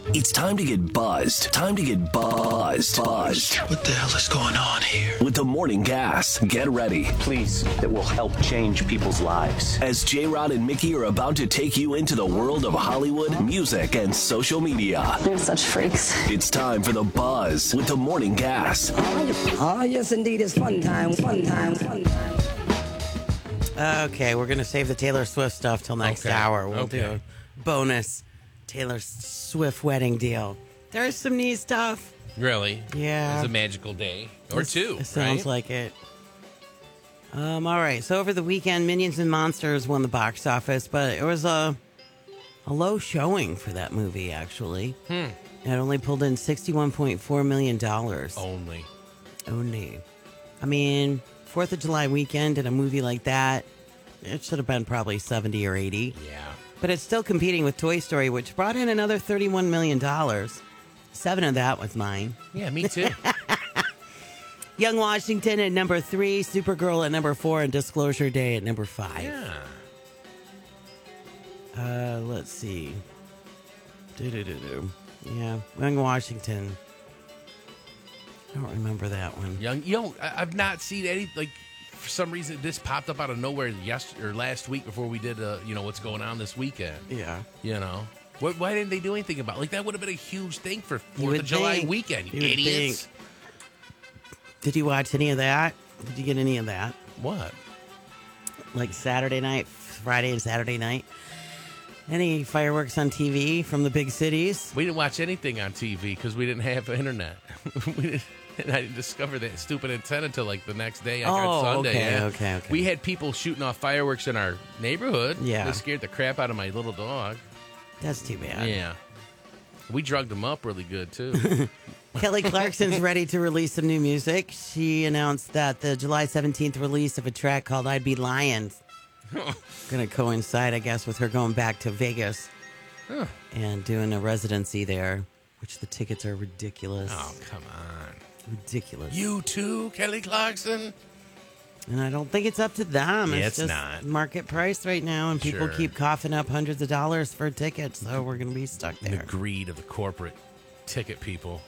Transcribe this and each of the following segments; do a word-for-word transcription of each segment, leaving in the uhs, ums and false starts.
It's time to get buzzed. Time to get buzzed. Buzzed. What the hell is going on here? With the Morning Gas. Get ready. Please, that will help change people's lives. As J-Rod and Mickey are about to take you into the world of Hollywood, music, and social media. They're such freaks. It's time for the buzz with the Morning Gas. Oh, yes, indeed. It's fun time, fun time, fun time. Okay, we're going to save the Taylor Swift stuff till next Okay. hour. We'll Okay. do a bonus Taylor Swift wedding deal. There's some neat stuff. Really? Yeah. It's a magical day. Or This- two, It sounds right? like it. Um, all right, so over the weekend, Minions and Monsters won the box office, but it was a, a low showing for that movie, actually. Hmm. It only pulled in sixty-one point four million dollars. Only. Only. I mean, fourth of July weekend and a movie like that, it should have been probably seventy or eighty. Yeah. But it's still competing with Toy Story, which brought in another thirty-one million dollars. Seven of that was mine. Yeah, me too. Young Washington at number three, Supergirl at number four, and Disclosure Day at number five. yeah. Uh, let's see. Do-do-do-do. Yeah, Young Washington. I don't remember that one. Young, you know, I, I've not seen any, like, for some reason, this popped up out of nowhere yes, or last week before we did, uh, you know, what's going on this weekend. Yeah. You know? What, why didn't they do anything about it? Like, that would have been a huge thing for You fourth would of July think. weekend, you, You would idiots. think. Did you watch any of that? Did you get any of that? What? Like Saturday night, Friday and Saturday night? Any fireworks on T V from the big cities? We didn't watch anything on T V because we didn't have internet. we didn't, and I didn't discover that stupid antenna until like the next day on Oh, Sunday. okay, yeah. okay, okay. We had people shooting off fireworks in our neighborhood. Yeah. They scared the crap out of my little dog. That's too bad. Yeah. We drugged them up really good, too. Kelly Clarkson's ready to release some new music. She announced that the July seventeenth release of a track called I'd Be Lying going to coincide, I guess, with her going back to Vegas Huh. and doing a residency there, which the tickets are ridiculous. Oh, come on. Ridiculous. You too, Kelly Clarkson? And I don't think it's up to them. Yeah, it's it's just not. market price right now, and people Sure. keep coughing up hundreds of dollars for tickets, so we're going to be stuck The there. greed of the corporate ticket people.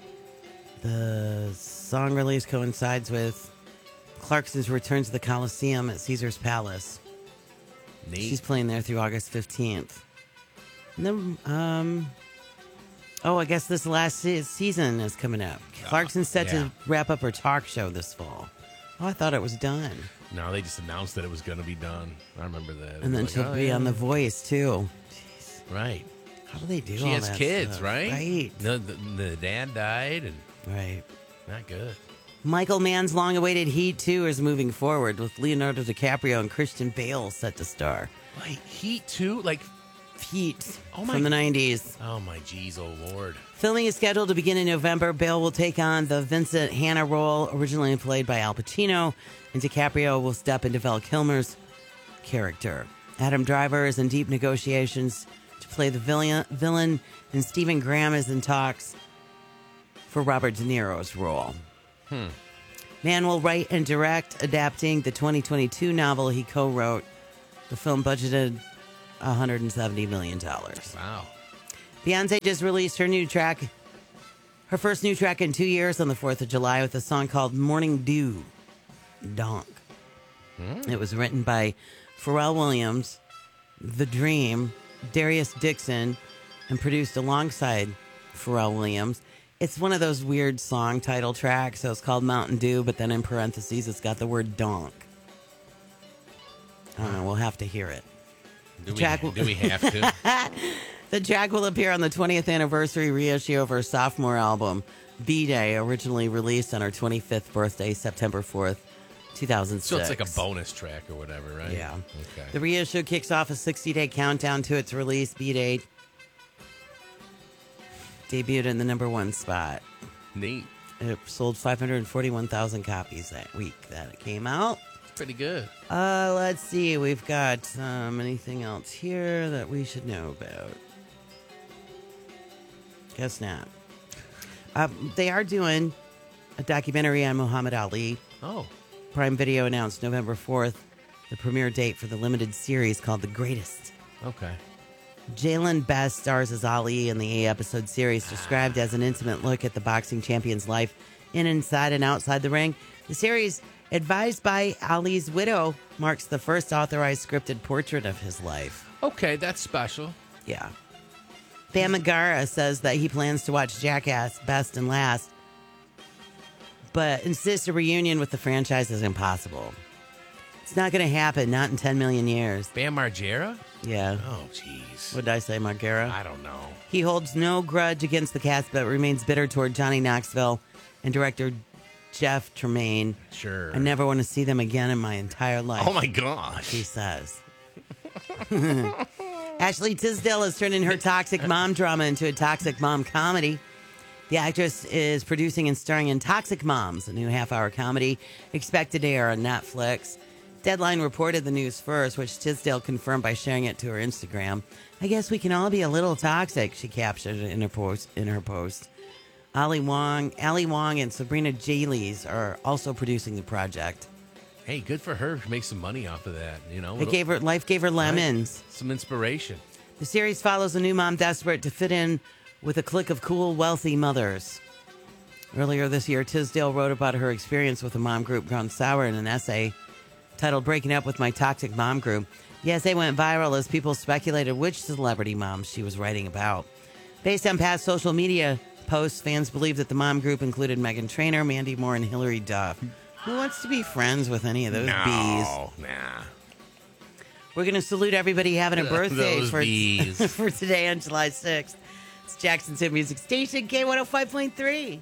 The song release coincides with Clarkson's return to the Coliseum at Caesar's Palace. Neat. She's playing there through August fifteenth. And then, um, oh, I guess this last se- season is coming up. Clarkson's set yeah. to wrap up her talk show this fall. Oh, I thought it was done. No, they just announced that it was going to be done. I remember that. And then Like, she'll oh, be yeah. on The Voice, too. Jeez. Right. How do they do She all has that kids, stuff? right? Right. The, the, the dad died, and Right. not good. Michael Mann's long-awaited Heat two is moving forward with Leonardo DiCaprio and Christian Bale set to star. Wait, Heat too? Like, Heat Oh my- from the nineties. oh my jeez, oh Lord. Filming is scheduled to begin in November. Bale will take on the Vincent Hanna role, originally played by Al Pacino, and DiCaprio will step into Val Kilmer's character. Adam Driver is in deep negotiations to play the villain, villain and Stephen Graham is in talks for Robert De Niro's role. Hmm. Mann will write and direct, adapting the twenty twenty-two novel he co-wrote. The film budgeted one hundred seventy million dollars. Wow. Beyonce just released her new track, her first new track in two years on the fourth of July with a song called Morning Dew. Donk. It was written by Pharrell Williams, The Dream, Darius Dixon, and produced alongside Pharrell Williams. It's one of those weird song title tracks, so it's called Mountain Dew, but then in parentheses it's got the word donk. I don't know, we'll have to hear it. Do we, Jack- do we have to? The track will appear on the twentieth anniversary reissue of her sophomore album, B-Day, originally released on her twenty-fifth birthday, September fourth, two thousand six. So it's like a bonus track or whatever, right? Yeah. Okay. The reissue kicks off a sixty-day countdown to its release. B-Day debuted in the number one spot. Neat. It sold five hundred forty-one thousand copies that week that it came out. Pretty good. Uh, let's see. We've got um, anything else here that we should know about? Guess not. Uh, they are doing a documentary on Muhammad Ali. Oh. Prime Video announced November fourth the premiere date for the limited series called The Greatest. Okay. Jalen Best stars as Ali in the eight-episode series, described as an intimate look at the boxing champion's life in, inside, and outside the ring. The series, advised by Ali's widow, marks the first authorized scripted portrait of his life. Okay, that's special. Yeah. Bam Margera says that he plans to watch Jackass Best and Last, but insists a reunion with the franchise is impossible. It's not going to happen, not in ten million years. Bam Margera? Yeah. Oh, jeez. What did I say, Margera? I don't know. He holds no grudge against the cast, but remains bitter toward Johnny Knoxville and director Jeff Tremaine. Sure. I never want to see them again in my entire life. Oh, my gosh. He says. Ashley Tisdale is turning her toxic mom drama into a toxic mom comedy. The actress is producing and starring in Toxic Moms, a new half-hour comedy expected to air on Netflix. Deadline reported the news first, which Tisdale confirmed by sharing it to her Instagram. I guess we can all be a little toxic, she captured it in her post. In her post. Ali Wong, Ali Wong and Sabrina Jalez are also producing the project. Hey, good for her. Make some money off of that. You know, It gave her life gave her lemons. Right? Some inspiration. The series follows a new mom desperate to fit in with a clique of cool, wealthy mothers. Earlier this year, Tisdale wrote about her experience with a mom group gone sour in an essay titled Breaking Up with My Toxic Mom Group. The essay went viral as people speculated which celebrity moms she was writing about. Based on past social media posts, fans believe that the mom group included Meghan Trainor, Mandy Moore, and Hilary Duff. Who wants to be friends with any of those no, bees? Nah. We're going to salute everybody having a birthday Those for, bees. for today on July sixth. It's Jackson's Hit Music Station, K one oh five point three.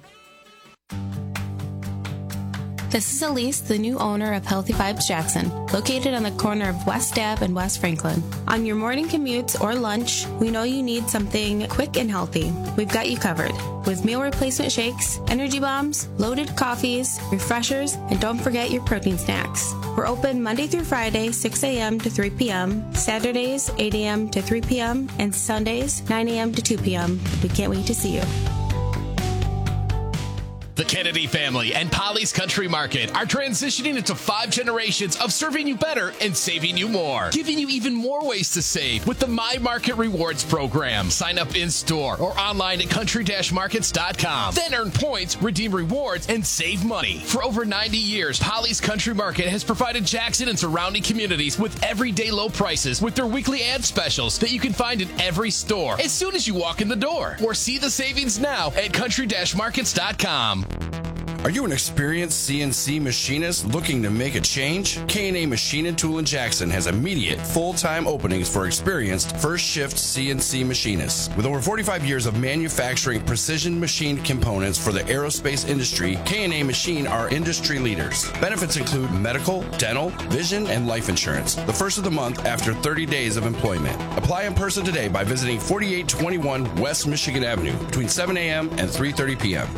This is Elise, the new owner of Healthy Vibes Jackson, located on the corner of West Ave and West Franklin. On your morning commutes or lunch, we know you need something quick and healthy. We've got you covered with meal replacement shakes, energy bombs, loaded coffees, refreshers, and don't forget your protein snacks. We're open Monday through Friday, six a.m. to three p.m., Saturdays, eight a.m. to three p.m., and Sundays, nine a.m. to two p.m. We can't wait to see you. The Kennedy family and Polly's Country Market are transitioning into five generations of serving you better and saving you more, giving you even more ways to save with the My Market Rewards program. Sign up in-store or online at country dash markets dot com. Then earn points, redeem rewards, and save money. For over ninety years, Polly's Country Market has provided Jackson and surrounding communities with everyday low prices with their weekly ad specials that you can find in every store as soon as you walk in the door. Or see the savings now at country dash markets dot com. Are you an experienced C N C machinist looking to make a change? K and A Machine and Tool in Jackson has immediate full-time openings for experienced first-shift C N C machinists. With over forty-five years of manufacturing precision machined components for the aerospace industry, K and A Machine are industry leaders. Benefits include medical, dental, vision, and life insurance. The first of the month after thirty days of employment. Apply in person today by visiting forty-eight twenty-one West Michigan Avenue between seven a.m. and three thirty p.m.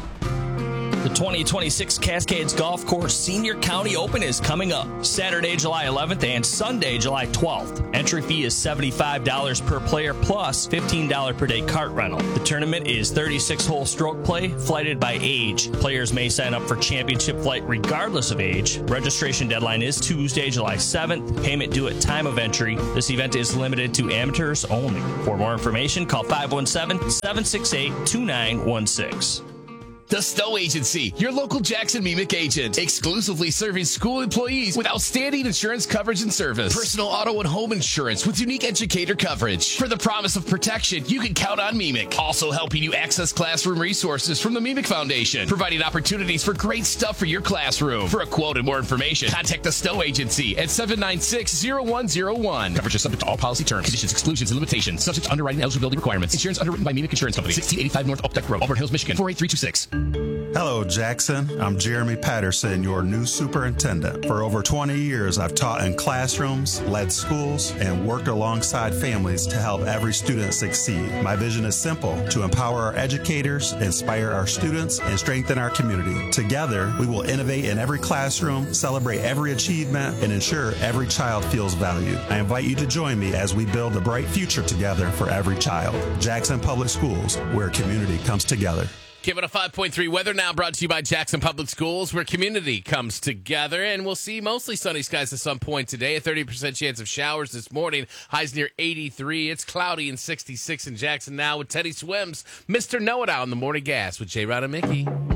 The twenty twenty-six Cascades Golf Course Senior County Open is coming up Saturday, July eleventh and Sunday, July twelfth. Entry fee is seventy-five dollars per player plus fifteen dollars per day cart rental. The tournament is thirty-six hole stroke play, flighted by age. Players may sign up for championship flight regardless of age. Registration deadline is Tuesday, July seventh. Payment due at time of entry. This event is limited to amateurs only. For more information, call five one seven, seven six eight, two nine one six. The Stowe Agency, your local Jackson Mimic agent, exclusively serving school employees with outstanding insurance coverage and service. Personal auto and home insurance with unique educator coverage. For the promise of protection, you can count on Mimic. Also helping you access classroom resources from the Mimic Foundation, providing opportunities for great stuff for your classroom. For a quote and more information, contact the Stowe Agency at seven nine six, zero one zero one. Coverage is subject to all policy terms, conditions, exclusions, and limitations. Subject to underwriting eligibility requirements. Insurance underwritten by Mimic Insurance Company. sixteen eighty-five North Updeck Road, Auburn Hills, Michigan. four eight three two six. Hello, Jackson. I'm Jeremy Patterson, your new superintendent. For over twenty years, I've taught in classrooms, led schools, and worked alongside families to help every student succeed. My vision is simple: to empower our educators, inspire our students, and strengthen our community. Together, we will innovate in every classroom, celebrate every achievement, and ensure every child feels valued. I invite you to join me as we build a bright future together for every child. Jackson Public Schools, where community comes together. Give it a five point three weather now, brought to you by Jackson Public Schools, where community comes together. And we'll see mostly sunny skies at some point today. A thirty percent chance of showers this morning. Highs near eighty-three. It's cloudy and sixty-six in Jackson now with Teddy Swims. Mister Know-It-All in the Morning Gas with J. Rod and Mickey.